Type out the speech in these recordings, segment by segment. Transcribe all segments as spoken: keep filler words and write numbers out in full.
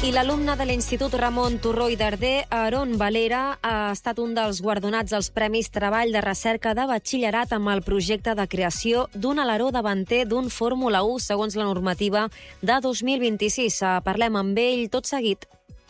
I l'alumne de l'Institut Ramon Turró i Darder, Aaron Valera, ha estat un dels guardonats als Premis Treball de Recerca de Batxillerat amb el projecte de creació d'un aleró davanter d'un Fórmula u segons la normativa de dos mil vint-i-sis. Parlem amb ell tot seguit.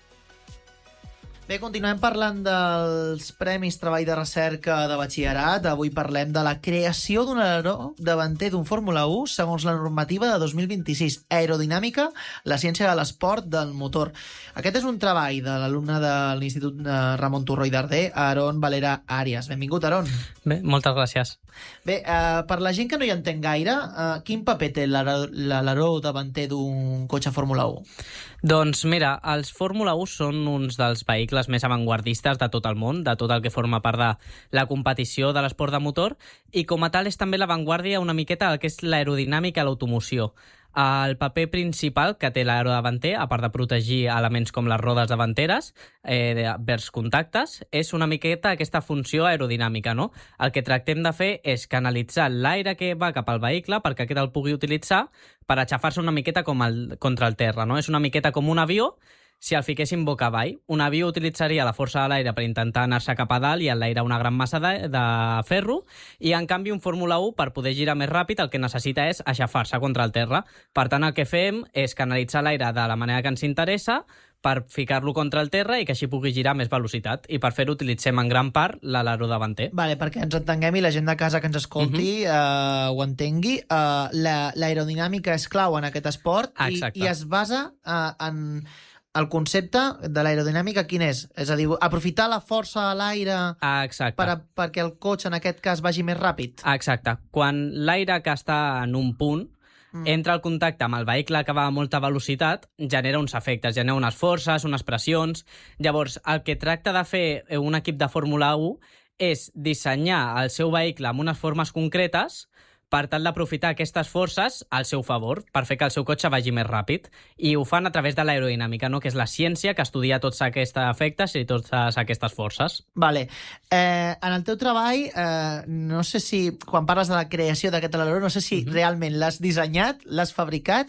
Bé, continuem parlant dels Premis Treball de Recerca de Batxillerat. Avui parlem de la creació d'un aleró davanter d'un Fórmula u segons la normativa de dos mil vint-i-sis. Aerodinàmica, la ciència de l'esport del motor. Aquest és un treball de l'alumne de l'Institut Ramon Turró i Darder, Aaron Valera Arias. Benvingut, Aaron. Bé, moltes gràcies. Bé, eh, per la gent que no hi entén gaire, eh, quin paper té l'aleró davanter d'un cotxe Fórmula u? Doncs mira, els Fórmula u són uns dels vehicles més avantguardistes de tot el món, de tot el que forma part de la competició de l'esport de motor, i com a tal és també l'avantguàrdia una miqueta del que és l'aerodinàmica a l'automoció. El paper principal que té l'aero davanter, a part de protegir elements com les rodes davanteres eh, vers contactes, és una miqueta aquesta funció aerodinàmica, no? El que tractem de fer és canalitzar l'aire que va cap al vehicle perquè aquest el pugui utilitzar per aixafar-se una miqueta com el, contra el terra, no? És una miqueta com un avió si el fiquéssim boca avall. Un avió utilitzaria la força de l'aire per intentar anar-se cap a dalt i enlairar una gran massa de, de ferro, i en canvi un Fórmula u, per poder girar més ràpid, el que necessita és aixafar-se contra el terra. Per tant, el que fem és canalitzar l'aire de la manera que ens interessa per ficar-lo contra el terra i que així pugui girar més velocitat. I per fer-ho utilitzem en gran part l'aleró davanter. Vale, perquè ens entenguem i la gent de casa que ens escolti uh -huh. uh, ho entengui. Uh, L'aerodinàmica és clau en aquest esport i, i es basa uh, en... El concepte de l'aerodinàmica quin és? És a dir, aprofitar la força a l'aire per, perquè el cotxe, en aquest cas, vagi més ràpid? Exacte. Quan l'aire que està en un punt mm. entra al contacte amb el vehicle que va a molta velocitat, genera uns efectes, genera unes forces, unes pressions. Llavors, el que tracta de fer un equip de Fórmula u és dissenyar el seu vehicle amb unes formes concretes per tal d'aprofitar aquestes forces al seu favor, per fer que el seu cotxe vagi més ràpid. I ho fan a través de l'aerodinàmica, no? Que és la ciència que estudia tots aquests efectes i totes aquestes forces. Vale. Eh, en el teu treball, eh, no sé si, quan parles de la creació d'aquest aleró, no sé si uh-huh. realment l'has dissenyat, l'has fabricat,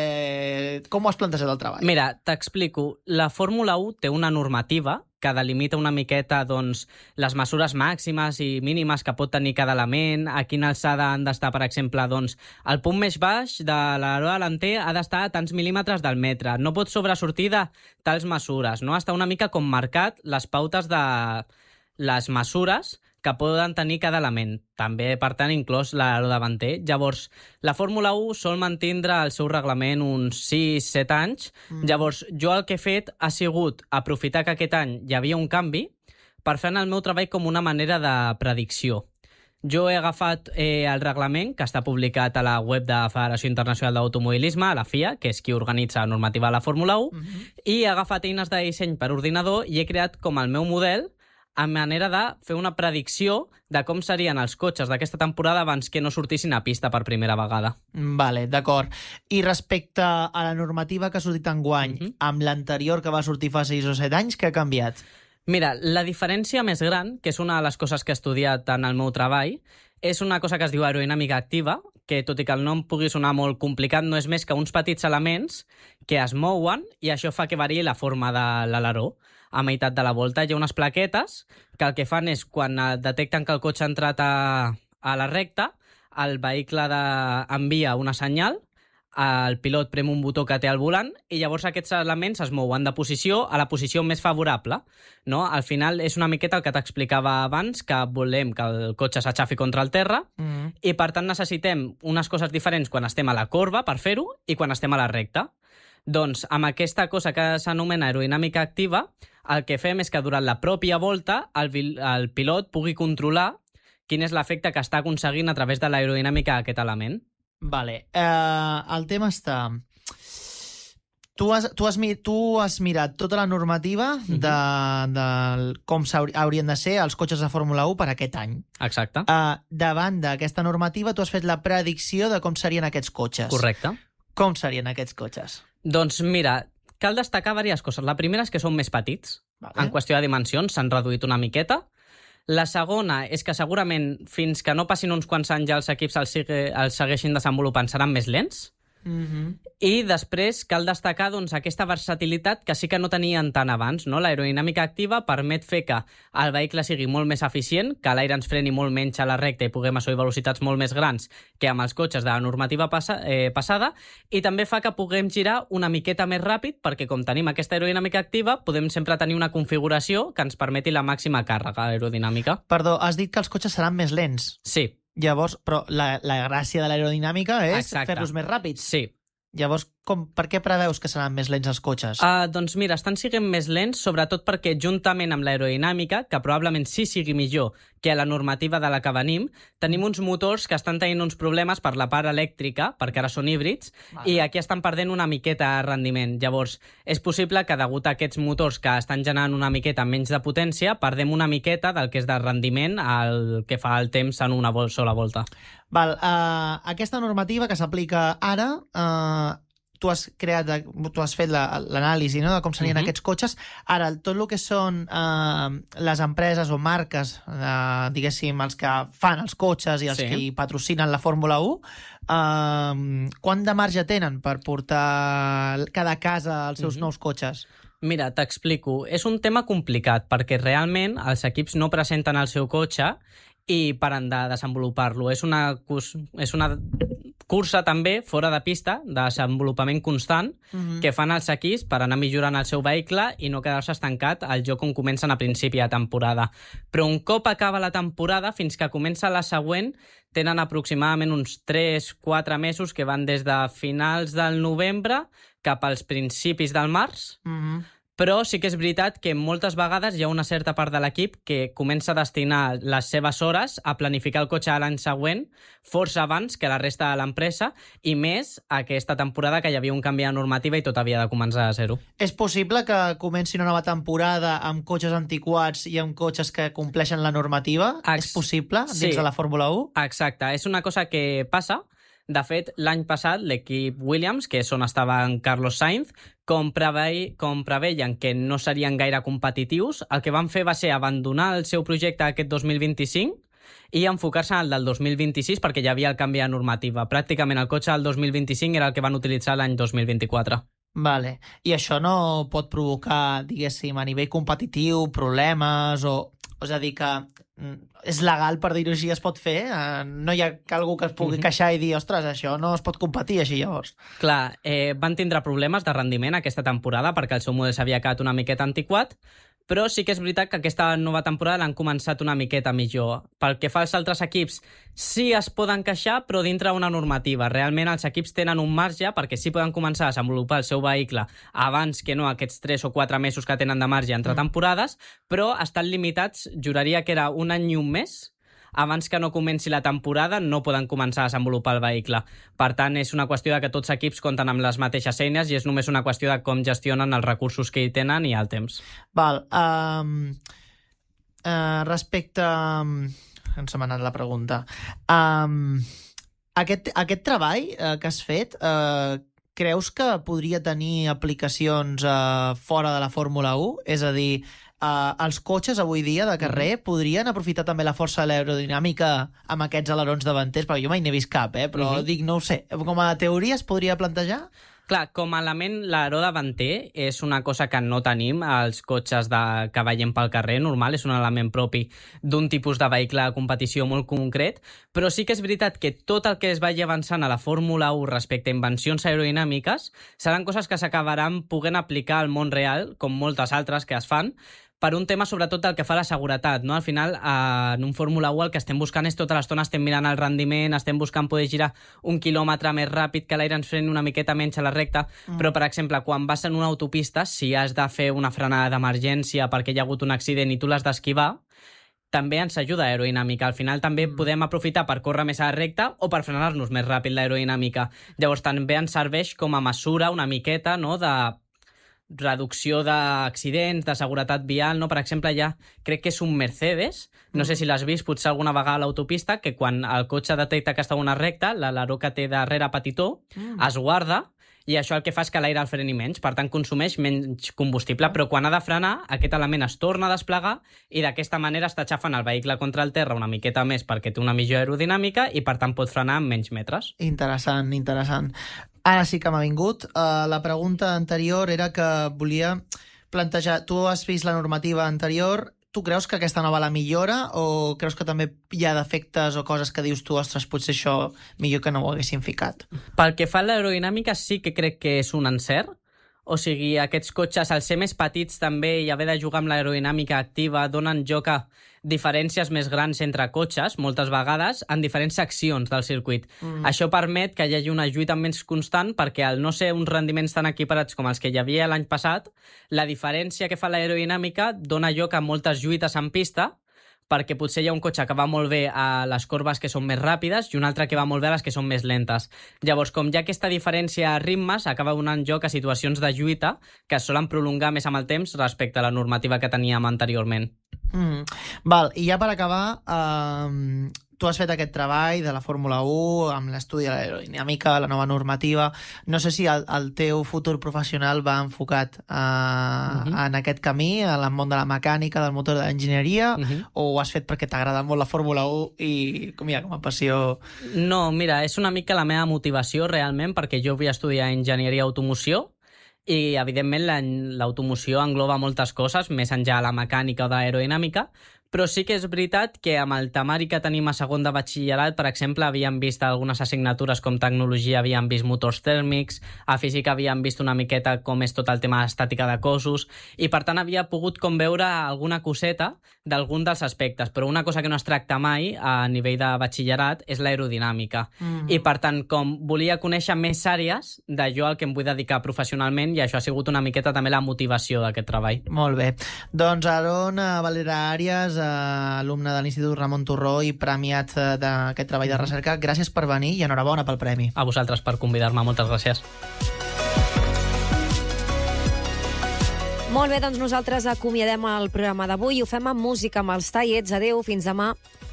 eh, com ho has plantejat el treball? Mira, t'explico. La Fórmula u té una normativa que delimita una miqueta doncs, les mesures màximes i mínimes que pot tenir cada element, a quina alçada han d'estar, per exemple, doncs, el punt més baix de l'aleró davanter ha d'estar a tants mil·límetres del metre, no pot sobresortir de tals mesures, no? Està una mica com marcat les pautes de les mesures que poden tenir cada element. També, per tant, inclòs l'aleró davanter. Llavors, la Fórmula u sol mantindre el seu reglament uns sis set anys. Mm. Llavors, jo el que he fet ha sigut aprofitar que aquest any hi havia un canvi per fer el meu treball com una manera de predicció. Jo he agafat eh, el reglament, que està publicat a la web de la Federació Internacional d'Automobilisme, a la F I A, que és qui organitza la normativa de la Fórmula u, mm-hmm. i he agafat eines de disseny per ordinador i he creat com el meu model a manera de fer una predicció de com serien els cotxes d'aquesta temporada abans que no sortissin a pista per primera vegada. Vale, d'acord. I respecte a la normativa que ha sortit enguany, uh-huh. amb l'anterior que va sortir fa sis o set anys, què ha canviat? Mira, la diferència més gran, que és una de les coses que he estudiat en el meu treball, és una cosa que es diu aerodinàmica activa, que tot i que el nom pugui sonar molt complicat, no és més que uns petits elements que es mouen i això fa que variï la forma de l'aleró. A meitat de la volta hi ha unes plaquetes que el que fan és, quan detecten que el cotxe ha entrat a, a la recta, el vehicle de, envia una senyal, el pilot prem un botó que té al volant i llavors aquests elements es mouen de posició a la posició més favorable, no? Al final és una miqueta el que t'explicava abans, que volem que el cotxe s'aixafi contra el terra mm. i per tant necessitem unes coses diferents quan estem a la corba per fer-ho i quan estem a la recta. Doncs amb aquesta cosa que s'anomena aerodinàmica activa, el que fem és que durant la pròpia volta el, el pilot pugui controlar quin és l'efecte que està aconseguint a través de l'aerodinàmica d'aquest element. Vale. Uh, el tema està... Tu has, tu, has, tu has mirat tota la normativa uh-huh. de, de com haurien de ser els cotxes de Fórmula u per aquest any. Exacte. Uh, davant d'aquesta normativa, tu has fet la predicció de com serien aquests cotxes. Correcte. Com serien aquests cotxes? Doncs mira, cal destacar diverses coses. La primera és que són més petits. Vale. En qüestió de dimensions s'han reduït una miqueta. La segona és que segurament fins que no passin uns quants anys ja els equips els, sigue, els segueixin desenvolupant seran més lents. Mm-hmm. I després cal destacar doncs, aquesta versatilitat que sí que no tenien tant abans. No? L'aerodinàmica activa permet fer que el vehicle sigui molt més eficient, que l'aire ens freni molt menys a la recta i puguem assolir velocitats molt més grans que amb els cotxes de la normativa passa, eh, passada, i també fa que puguem girar una miqueta més ràpid perquè com tenim aquesta aerodinàmica activa podem sempre tenir una configuració que ens permeti la màxima càrrega aerodinàmica. Perdó, has dit que els cotxes seran més lents. Sí. Llavors, però la, la gràcia de l'aerodinàmica és Exacte. fer-los més ràpids. Sí. Llavors, com, per què preveus que seran més lents els cotxes? Uh, doncs mira, estan siguent més lents, sobretot perquè juntament amb l'aerodinàmica, que probablement sí sigui millor que a la normativa de la que venim, tenim uns motors que estan tenint uns problemes per la part elèctrica, perquè ara són híbrids, vale. I aquí estan perdent una miqueta de rendiment. Llavors, és possible que degut a aquests motors que estan generant una miqueta menys de potència, perdem una miqueta del que és de rendiment al que fa el temps en una sola volta. Val, uh, aquesta normativa que s'aplica ara, uh, tu has creat, tu has fet l'anàlisi, no?, de com serien uh-huh. aquests cotxes. Ara, tot el que són uh, les empreses o marques, uh, diguéssim, els que fan els cotxes i els sí. que hi patrocinen la Fórmula u, uh, quant de marge tenen per portar cada casa als seus uh-huh. nous cotxes? Mira, t'explico. És un tema complicat perquè realment els equips no presenten el seu cotxe i paren de desenvolupar-lo. És una, és una cursa també fora de pista, de desenvolupament constant, uh-huh. que fan els equips per anar millorant el seu vehicle i no quedar-se estancat al joc on comencen a principi de temporada. Però un cop acaba la temporada, fins que comença la següent, tenen aproximadament uns tres quatre mesos que van des de finals del novembre cap als principis del març, uh-huh. però sí que és veritat que moltes vegades hi ha una certa part de l'equip que comença a destinar les seves hores a planificar el cotxe l'any següent força abans que la resta de l'empresa i més aquesta temporada que hi havia un canvi de normativa i tot havia de començar a zero. És possible que comenci una nova temporada amb cotxes antiquats i amb cotxes que compleixen la normativa? Ex- és possible dins sí. de la Fórmula u? Exacte, és una cosa que passa. De fet, l'any passat, l'equip Williams, que és on estava en Carlos Sainz, com, prevei, com preveien que no serien gaire competitius, el que van fer va ser abandonar el seu projecte aquest dos mil vint-i-cinc i enfocar-se en el del dos mil vint-i-sis perquè hi havia el canvi de normativa. Pràcticament el cotxe del dos mil vint-i-cinc era el que van utilitzar l'any dos mil vint-i-quatre. Vale. I això no pot provocar, diguéssim, a nivell competitiu, problemes o... És a dir, que és legal, per dir-ho així, es pot fer? No hi ha algú que es pugui uh-huh. queixar i dir, ostres, això no es pot competir així, llavors? Clar, eh, van tindre problemes de rendiment aquesta temporada perquè el seu model s'havia quedat una miqueta antiquat, però sí que és veritat que aquesta nova temporada l'han començat una miqueta millor. Pel que fa als altres equips, sí es poden queixar, però dintre una normativa. Realment els equips tenen un marge perquè sí poden començar a desenvolupar el seu vehicle abans que no aquests tres o quatre mesos que tenen de marge entre mm. temporades, però estan limitats, juraria que era un any i un mes, abans que no comenci la temporada no poden començar a desenvolupar el vehicle. Per tant, és una qüestió de que tots els equips compten amb les mateixes eines i és només una qüestió de com gestionen els recursos que hi tenen i el temps. Val. Um, uh, respecte... Em se m'ha anat la pregunta. Um, aquest, aquest treball uh, que has fet, uh, creus que podria tenir aplicacions uh, fora de la Fórmula u? És a dir, Uh, els cotxes avui dia de carrer mm. podrien aprofitar també la força de l'aerodinàmica amb aquests alerons davanters? Perquè jo mai n'he vist cap, eh? però mm-hmm. dic, no ho sé. Com a teoria es podria plantejar? Clar, com a element, l'aleró davanter és una cosa que no tenim als cotxes de, que veiem pel carrer normal, és un element propi d'un tipus de vehicle de competició molt concret, però sí que és veritat que tot el que es vagi avançant a la Fórmula u respecte a invencions aerodinàmiques seran coses que s'acabaran podent aplicar al món real, com moltes altres que es fan, per un tema sobretot del que fa la seguretat, no? Al final, eh, en un Fórmula u el que estem buscant és tota l'estona estem mirant el rendiment, estem buscant poder girar un quilòmetre més ràpid, que l'aire ens freni una miqueta menys a la recta, mm. però, per exemple, quan vas en una autopista, si has de fer una frenada d'emergència perquè hi ha hagut un accident i tu l'has d'esquivar, també ens ajuda aerodinàmica. Al final també mm. podem aprofitar per córrer més a la recta o per frenar-nos més ràpid l'aerodinàmica. Llavors també ens serveix com a mesura una miqueta, no?, de reducció d'accidents, de seguretat vial, no? Per exemple, ja crec que és un Mercedes, no sé si l'has vist potser alguna vegada a l'autopista, que quan el cotxe detecta que està en una recta, l'aleró que té darrere petitó mm. es guarda i això el que fa és que l'aire el freni menys, per tant consumeix menys combustible, però quan ha de frenar aquest element es torna a desplegar i d'aquesta manera està xafant el vehicle contra el terra una miqueta més perquè té una millor aerodinàmica i per tant pot frenar amb menys metres. Interessant, interessant. Ara sí que m'ha vingut. Uh, la pregunta anterior era que volia plantejar... Tu has vist la normativa anterior, tu creus que aquesta nova la millora o creus que també hi ha defectes o coses que dius tu, ostres, potser això millor que no ho haguessin ficat? Pel que fa a l'aerodinàmica sí que crec que és un encert. O sigui, aquests cotxes, al ser més petits també i haver de jugar amb l'aerodinàmica activa, donen joc a diferències més grans entre cotxes, moltes vegades, en diferents seccions del circuit. Mm. Això permet que hi hagi una lluita més constant perquè al no ser uns rendiments tan equiparats com els que hi havia l'any passat, la diferència que fa l'aerodinàmica dona lloc a moltes lluites en pista, perquè potser hi ha un cotxe que va molt bé a les corbes que són més ràpides i un altre que va molt bé a les que són més lentes. Llavors, com hi ha aquesta diferència a ritmes, acaba donant joc a situacions de lluita que es solen prolongar més amb el temps respecte a la normativa que teníem anteriorment. Mm. Val, i ja per acabar, eh, tu has fet aquest treball de la Fórmula u amb l'estudi de l'aerodinàmica, la nova normativa. No sé si el, el teu futur professional va enfocat eh, uh-huh. en aquest camí, en el món de la mecànica, del motor de l'enginyeria, uh-huh. o ho has fet perquè t'agrada molt la Fórmula u i com, ja, com a passió... No, mira, és una mica la meva motivació realment, perquè jo vull estudiar enginyeria automoció i, evidentment, l'automoció engloba moltes coses, més enllà de la mecànica o de l'aerodinàmica, però sí que és veritat que amb el temari que tenim a segon de batxillerat, per exemple, havíem vist algunes assignatures com tecnologia, havíem vist motors tèrmics, a física havíem vist una miqueta com és tot el tema estàtica de cossos, i per tant havia pogut com veure alguna coseta d'algun dels aspectes, però una cosa que no es tracta mai a nivell de batxillerat és l'aerodinàmica. Mm. I per tant, com volia conèixer més àrees d'allò al que em vull dedicar professionalment, i això ha sigut una miqueta també la motivació d'aquest treball. Molt bé. Doncs Aaron Valera Arias, alumne de l'Institut Ramon Turró i premiat d'aquest treball de recerca. Gràcies per venir i enhorabona pel premi. A vosaltres per convidar-me, moltes gràcies. Molt bé, doncs nosaltres acomiadem el programa d'avui i ho fem amb música amb els Tallets. Adéu, fins demà.